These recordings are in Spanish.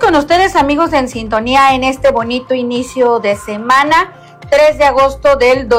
con ustedes, amigos, en sintonía en este bonito inicio de semana, 3 de agosto del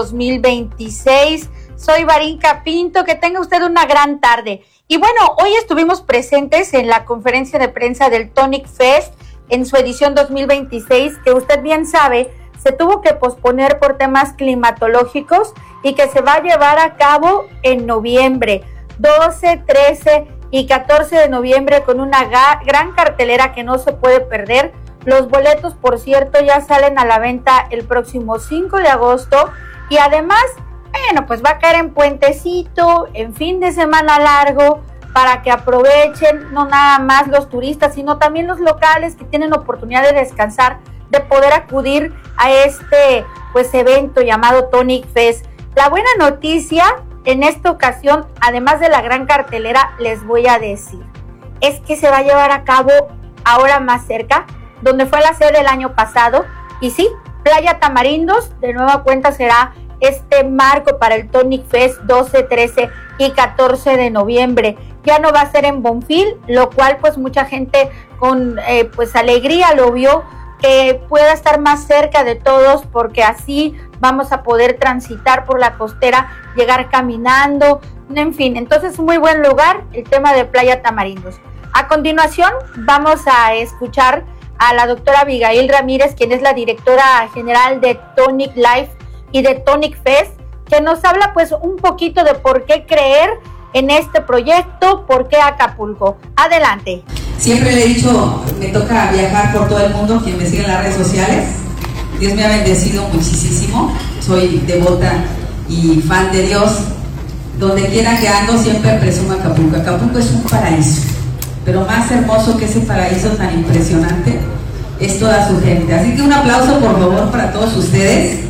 2026. Soy Varinka Pinto, que tenga usted una gran tarde. Y bueno, hoy estuvimos presentes en la conferencia de prensa del Tonic Fest en su edición 2026, que usted bien sabe, se tuvo que posponer por temas climatológicos y que se va a llevar a cabo en noviembre, 12, 13 y 14 de noviembre, con una gran cartelera que no se puede perder. Los boletos, por cierto, ya salen a la venta el próximo 5 de agosto y además, bueno, pues va a caer en puentecito, en fin de semana largo, para que aprovechen no nada más los turistas, sino también los locales que tienen oportunidad de descansar, de poder acudir a este pues evento llamado Tonic Fest. La buena noticia en esta ocasión, además de la gran cartelera, les voy a decir, es que se va a llevar a cabo ahora más cerca, donde fue la sede el año pasado, y sí, Playa Tamarindos, de nueva cuenta será este marco para el Tonic Fest 12, 13 y 14 de noviembre. Ya no va a ser en Bonfil, lo cual pues mucha gente con pues alegría lo vio, que pueda estar más cerca de todos, porque así vamos a poder transitar por la costera, llegar caminando, en fin, entonces muy buen lugar el tema de Playa Tamarindos. A continuación vamos a escuchar a la doctora Abigail Ramírez, quien es la directora general de Tonic Life y de Tonic Fest, que nos habla pues un poquito de por qué creer en este proyecto, por qué Acapulco. Adelante. Siempre le he dicho, me toca viajar por todo el mundo, quien me sigue en las redes sociales. Dios me ha bendecido muchísimo, soy devota y fan de Dios. Donde quiera que ando siempre presumo Acapulco. Acapulco es un paraíso, pero más hermoso que ese paraíso tan impresionante es toda su gente. Así que un aplauso por favor para todos ustedes.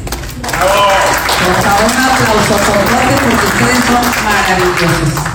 Por favor, un aplauso porque ustedes son maravillosos.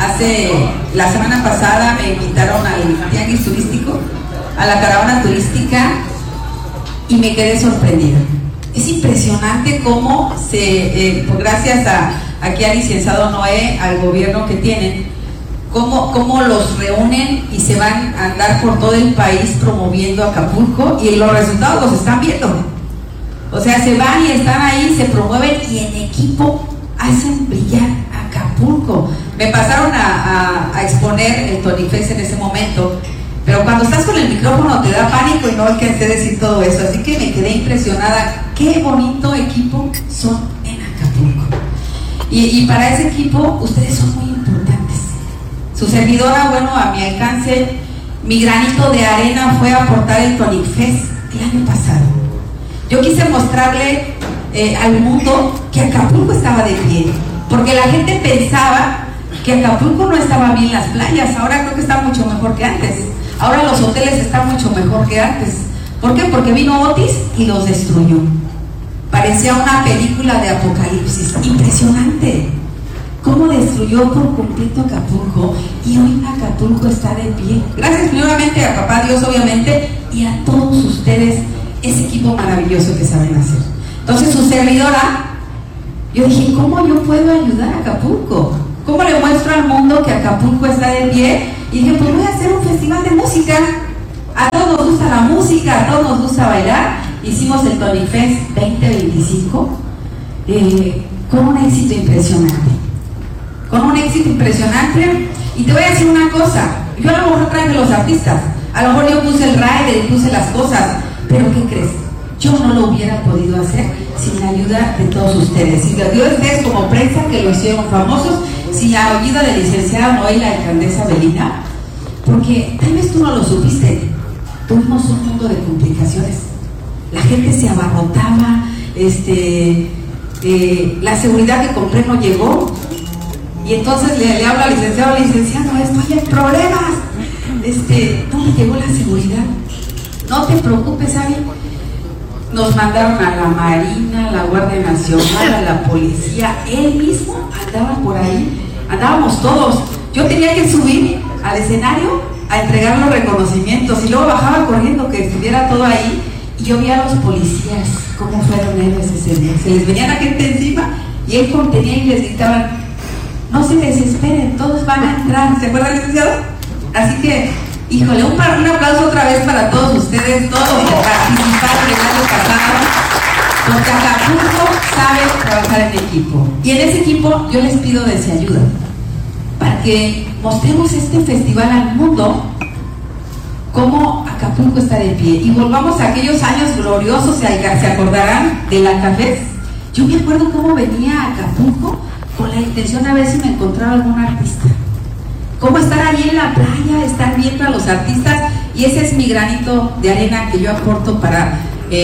La semana pasada me invitaron al tianguis turístico, a la caravana turística, y me quedé sorprendida. Es impresionante cómo gracias aquí al licenciado Noé, al gobierno que tienen, cómo los reúnen y se van a andar por todo el país promoviendo Acapulco, y los resultados los están viendo. O sea, se van y están ahí, se promueven y en equipo hacen brillar Acapulco. Me pasaron a exponer el Tonic Fest en ese momento, pero cuando estás con el micrófono te da pánico y no alcancé a decir todo eso, así que me quedé impresionada. Qué bonito equipo son en Acapulco. Y para ese equipo ustedes son muy importantes. Su servidora, bueno, a mi alcance, mi granito de arena fue aportar el Tonic Fest el año pasado. Yo quise mostrarle al mundo que Acapulco estaba de pie, porque la gente pensaba que Acapulco no estaba bien las playas. Ahora creo que está mucho mejor que antes. Ahora los hoteles están mucho mejor que antes. ¿Por qué? Porque vino Otis y los destruyó. Parecía una película de apocalipsis. Impresionante cómo destruyó por completo Acapulco, y hoy Acapulco está de pie. Gracias primeramente a papá Dios, obviamente, y a todos ustedes, ese equipo maravilloso que saben hacer. Entonces su servidora, yo dije, ¿cómo yo puedo ayudar a Acapulco? ¿Cómo le muestro al mundo que Acapulco está de pie? Y dije, pues voy a hacer un festival de música. A todos nos gusta la música, a todos nos gusta bailar. Hicimos el Tonic Fest 2025 con un éxito impresionante. Y te voy a decir una cosa, yo a lo mejor traje los artistas, a lo mejor yo puse el rider y puse las cosas, pero ¿qué crees? Yo no lo hubiera podido hacer sin la ayuda de todos ustedes, sin la ayuda de ustedes como prensa, que lo hicieron famosos, sin la ayuda de la licenciada Noé y la alcaldesa Belina, porque tal vez tú no lo supiste, tuvimos un mundo de complicaciones. La gente se abarrotaba, la seguridad que compré no llegó, y entonces le hablo al licenciado, estoy en problemas, no me llegó la seguridad. No te preocupes, ¿sabes? Nos mandaron a la Marina, a la Guardia Nacional, a la policía, él mismo andaba por ahí, andábamos todos. Yo tenía que subir al escenario a entregar los reconocimientos y luego bajaba corriendo que estuviera todo ahí, y yo vi a los policías cómo fueron héroes ese día. Se les venía la gente encima y él contenía y les gritaban, no se desesperen, todos van a entrar. ¿Se acuerdan, licenciado? Así que Híjole, un aplauso otra vez para todos ustedes, todos los que participaron el año pasado, porque Acapulco sabe trabajar en equipo. Y en ese equipo yo les pido de su ayuda, para que mostremos este festival al mundo, cómo Acapulco está de pie. Y volvamos a aquellos años gloriosos, se acordarán del Acafest. Yo me acuerdo cómo venía a Acapulco con la intención a ver si me encontraba algún artista. Cómo estar ahí en la playa, estar viendo a los artistas, y ese es mi granito de arena que yo aporto para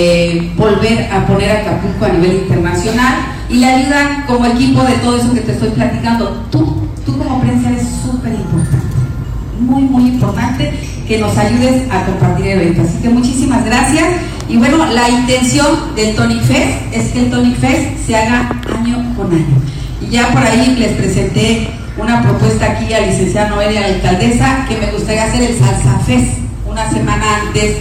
volver a poner a Acapulco a nivel internacional, y la ayuda como equipo de todo eso que te estoy platicando. Tú como prensa eres súper importante, muy muy importante que nos ayudes a compartir el evento, así que muchísimas gracias. Y bueno, la intención del Tonic Fest es que el Tonic Fest se haga año con año, y ya por ahí les presenté una propuesta aquí a licenciada Noelia, la alcaldesa, que me gustaría hacer el Salsa Fest una semana antes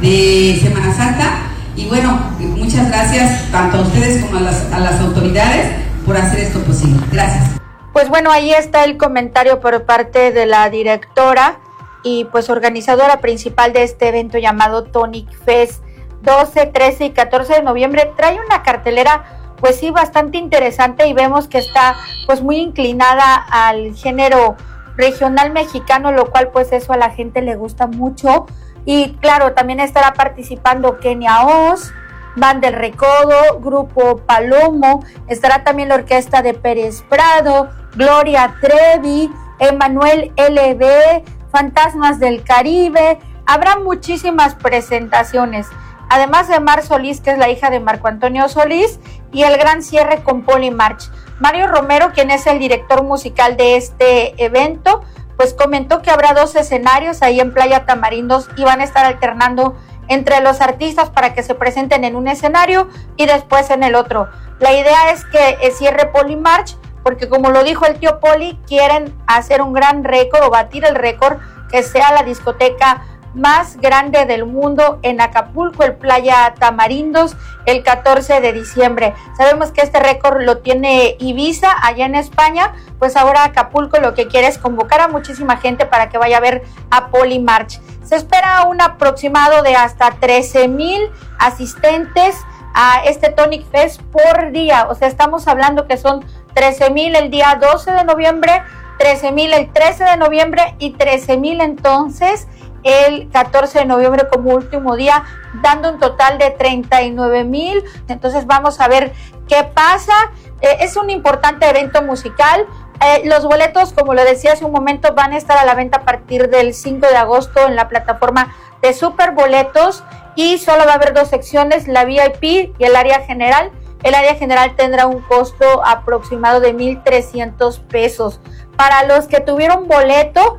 de Semana Santa. Y bueno, muchas gracias tanto a ustedes como a las autoridades por hacer esto posible. Gracias. Pues bueno, ahí está el comentario por parte de la directora y pues organizadora principal de este evento llamado Tonic Fest, 12, 13 y 14 de noviembre. Trae una cartelera pues sí, bastante interesante, y vemos que está pues muy inclinada al género regional mexicano, lo cual pues eso a la gente le gusta mucho. Y claro, también estará participando Kenia Oz, Banda El Recodo, Grupo Palomo, estará también la orquesta de Pérez Prado, Gloria Trevi, Emanuel LB, Fantasmas del Caribe. Habrá muchísimas presentaciones, además de Mar Solís, que es la hija de Marco Antonio Solís, y el gran cierre con Poli March. Mario Romero, quien es el director musical de este evento, pues comentó que habrá 2 escenarios ahí en Playa Tamarindos, y van a estar alternando entre los artistas para que se presenten en un escenario y después en el otro. La idea es que cierre Poli March, porque como lo dijo el tío Poli, quieren hacer un gran récord o batir el récord, que sea la discoteca más grande del mundo en Acapulco, el Playa Tamarindos, el 14 de diciembre. Sabemos que este récord lo tiene Ibiza allá en España, pues ahora Acapulco lo que quiere es convocar a muchísima gente para que vaya a ver a Poli March. Se espera un aproximado de hasta 13,000 asistentes a este Tonic Fest por día, o sea, estamos hablando que son 13,000 el día 12 de noviembre, 13,000 el 13 de noviembre y 13,000 entonces el 14 de noviembre como último día, dando un total de 39,000. Entonces vamos a ver qué pasa. Es un importante evento musical. Los boletos, como lo decía hace un momento, van a estar a la venta a partir del 5 de agosto en la plataforma de Super Boletos, y solo va a haber 2 secciones, la VIP y el área general. El área general tendrá un costo aproximado de 1,300 pesos. Para los que tuvieron boleto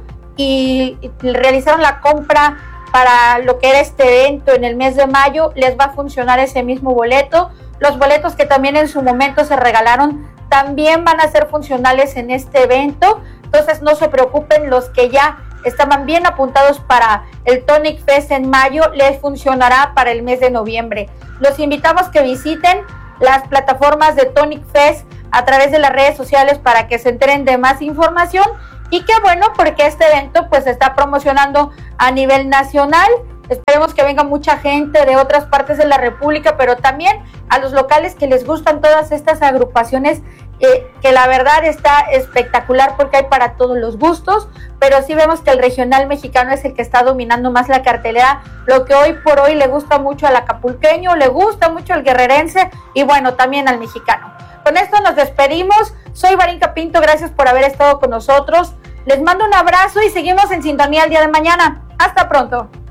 y realizaron la compra para lo que era este evento en el mes de mayo, les va a funcionar ese mismo boleto. Los boletos que también en su momento se regalaron también van a ser funcionales en este evento. Entonces no se preocupen, los que ya estaban bien apuntados para el Tonic Fest en mayo, les funcionará para el mes de noviembre. Los invitamos que visiten las plataformas de Tonic Fest a través de las redes sociales para que se enteren de más información. Y qué bueno, porque este evento pues se está promocionando a nivel nacional. Esperemos que venga mucha gente de otras partes de la República, pero también a los locales que les gustan todas estas agrupaciones, que la verdad está espectacular porque hay para todos los gustos, pero sí vemos que el regional mexicano es el que está dominando más la cartelera, lo que hoy por hoy le gusta mucho al acapulqueño, le gusta mucho al guerrerense y bueno, también al mexicano. Con esto nos despedimos. Soy Varinka Pinto, gracias por haber estado con nosotros. Les mando un abrazo y seguimos en sintonía el día de mañana. Hasta pronto.